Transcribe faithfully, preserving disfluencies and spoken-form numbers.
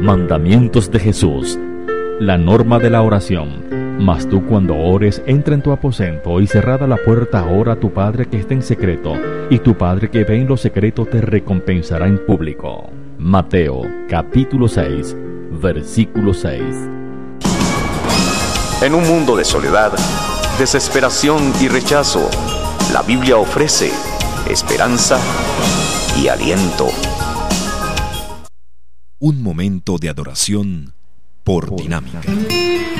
Mandamientos de Jesús. La norma de la oración. Mas tú cuando ores, entra en tu aposento y cerrada la puerta, ora a tu Padre que está en secreto, y tu Padre que ve en lo secreto te recompensará en público. Mateo capítulo seis, versículo seis. En un mundo de soledad, desesperación y rechazo, la Biblia ofrece esperanza y aliento. Un momento de adoración por Dinámica.